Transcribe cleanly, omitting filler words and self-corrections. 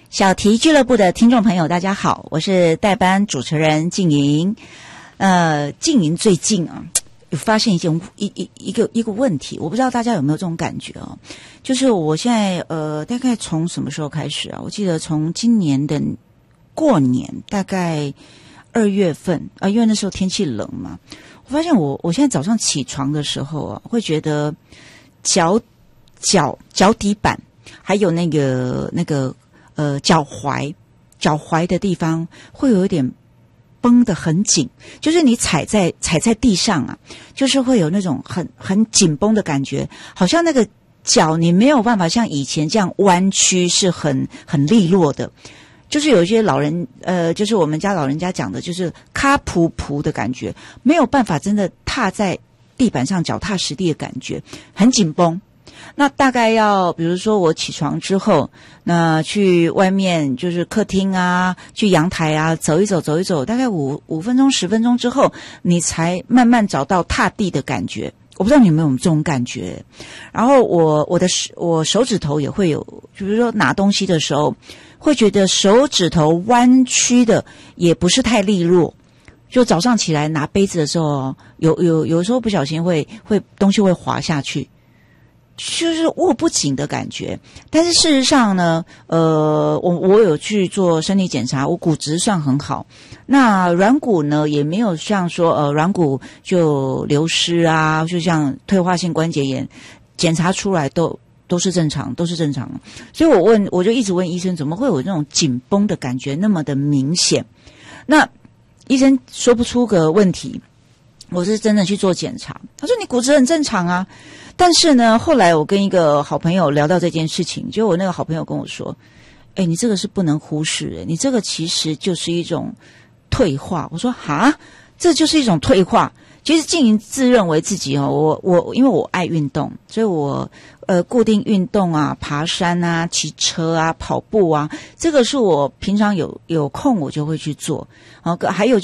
小题俱乐部的听众朋友大家好，我是代班主持人静莹。静莹最近有发现一个问题，我不知道大家有没有这种感觉哦，就是我现在大概从什么时候开始啊？我记得从今年的过年大概2月份因为那时候天气冷嘛，我发现我现在早上起床的时候啊，会觉得脚底板还有那个脚踝的地方会有一点绷得很紧，就是你踩在地上啊，就是会有那种很紧绷的感觉，好像那个脚你没有办法像以前这样弯曲，是很利落的。就是有一些老人就是我们家老人家讲的，就是卡噗噗的感觉，没有办法真的踏在地板上脚踏实地的感觉，很紧绷。那大概要比如说我起床之后，那去外面就是客厅啊，去阳台啊走一走，大概5分钟10分钟之后，你才慢慢找到踏地的感觉。我不知道你有没有这种感觉。然后我手指头也会有，比如说拿东西的时候会觉得手指头弯曲的也不是太利落，就早上起来拿杯子的时候，有时候不小心会东西会滑下去，就是握不紧的感觉。但是事实上呢，我有去做身体检查，我骨质算很好，那软骨呢也没有像说软骨就流失啊，就像退化性关节炎，检查出来都是正常。所以我就一直问医生，怎么会有那种紧绷的感觉那么的明显？那医生说不出个问题，我是真的去做检查，他说你骨质很正常啊。但是呢，后来我跟一个好朋友聊到这件事情，就我那个好朋友跟我说，你这个是不能忽视，你这个其实就是一种退化。我说哈，这就是一种退化。其实静莹自认为自己我因为我爱运动，所以我固定运动啊，爬山啊，骑车啊，跑步啊，这个是我平常有空我就会去做。还有